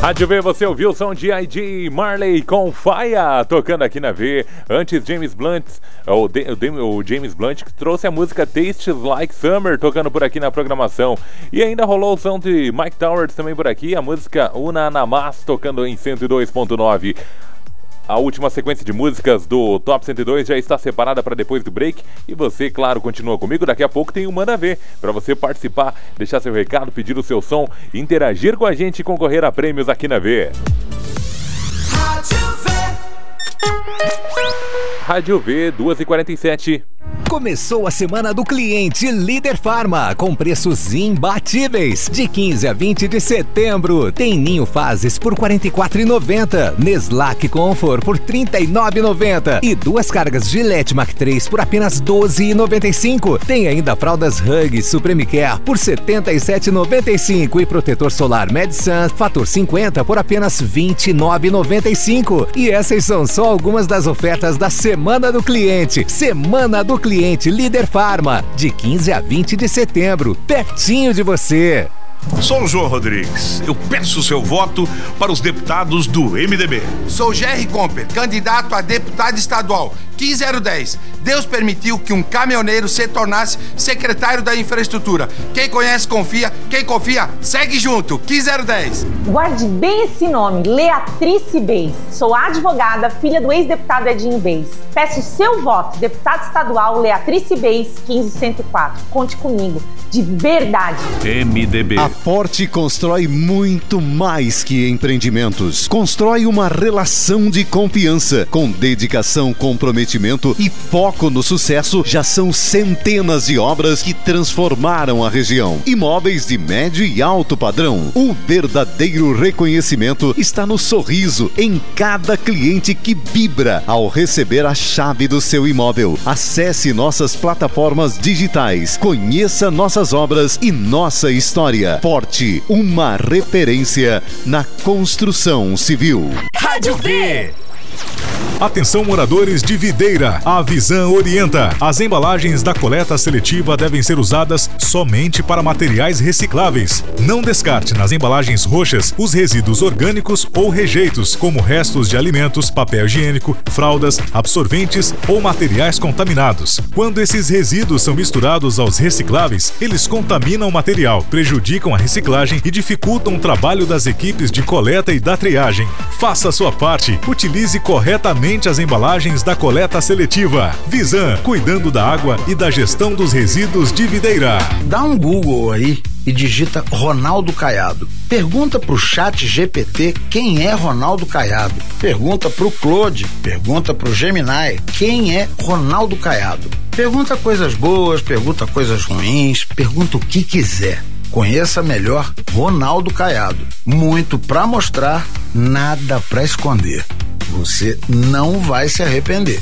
Rádio V, você ouviu o som de ID Marley com Faia, tocando aqui na V. Antes, James Blunt, o James Blunt que trouxe a música Tastes Like Summer, tocando por aqui na programação. E ainda rolou o som de Mike Towers também por aqui, a música Una Namás, tocando em 102.9. A última sequência de músicas do Top 102 já está separada para depois do break. E você, claro, continua comigo. Daqui a pouco tem o Manda Ver para você participar, deixar seu recado, pedir o seu som, interagir com a gente e concorrer a prêmios aqui na V. Rádio V, 2h47. Começou a semana do cliente Líder Farma, com preços imbatíveis. De 15 a 20 de setembro, tem Ninho Fases por R$ 44,90, Neslac Comfort por R$ 39,90 e 2 cargas Gillette Mac 3 por apenas R$ 12,95. Tem ainda fraldas Hug Supreme Care por R$ 77,95 e protetor solar Medsun Fator 50 por apenas R$ 29,95. E essas são só algumas das ofertas da Semana do Cliente. Semana do Cliente Líder Farma, de 15 a 20 de setembro, pertinho de você. Sou o João Rodrigues. Eu peço o seu voto para os deputados do MDB. Sou Jerry Comper, candidato a deputado estadual 15010. Deus permitiu que um caminhoneiro se tornasse secretário da infraestrutura. Quem conhece, confia. Quem confia, segue junto. 15010. Guarde bem esse nome, Leatrice Beis. Sou advogada, filha do ex-deputado Edinho Beis. Peço seu voto, deputado estadual Leatrice Beis, 15104. Conte comigo, de verdade. MDB. A Forte constrói muito mais que empreendimentos. Constrói uma relação de confiança. Com dedicação, comprometimento e foco no sucesso, já são centenas de obras que transformaram a região. Imóveis de médio e alto padrão. O verdadeiro reconhecimento está no sorriso em cada cliente que vibra ao receber a chave do seu imóvel. Acesse nossas plataformas digitais. Conheça nossas obras e nossa história. Forte, uma referência na construção civil. Rádio V. Atenção, moradores de Videira, a Visan orienta. As embalagens da coleta seletiva devem ser usadas somente para materiais recicláveis. Não descarte nas embalagens roxas os resíduos orgânicos ou rejeitos, como restos de alimentos, papel higiênico, fraldas, absorventes ou materiais contaminados. Quando esses resíduos são misturados aos recicláveis, eles contaminam o material, prejudicam a reciclagem e dificultam o trabalho das equipes de coleta e da triagem. Faça a sua parte. Utilize corretamente as embalagens da coleta seletiva. Visan, cuidando da água e da gestão dos resíduos de Videira. Dá um Google aí e digita Ronaldo Caiado. Pergunta pro Chat GPT quem é Ronaldo Caiado. Pergunta pro Claude, pergunta pro Gemini quem é Ronaldo Caiado. Pergunta coisas boas, pergunta coisas ruins, pergunta o que quiser. Conheça melhor Ronaldo Caiado. Muito pra mostrar, nada pra esconder. Você não vai se arrepender.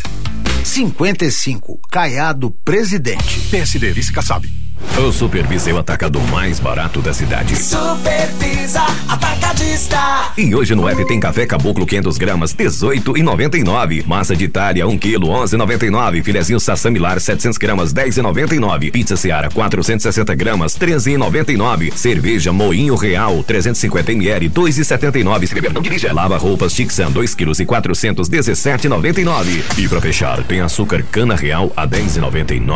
55, Caiado Presidente. PSD, vice-Kassab. O Supervisa é o atacado mais barato da cidade. Supervisa Atacadista. E hoje no app tem café caboclo 500 gramas, R$18,99. Massa de Itália, 1 quilo, R$11,99. Filezinho Sassamilar, 700 gramas, R$10,99. Pizza Seara, 460 gramas, R$13,99. Cerveja Moinho Real, 350 ml, R$2,79. Se beber, não dirija. Lava roupas Tixan, 2 quilos e 400, R$17,99. E pra fechar, tem açúcar Cana Real a R$10,99.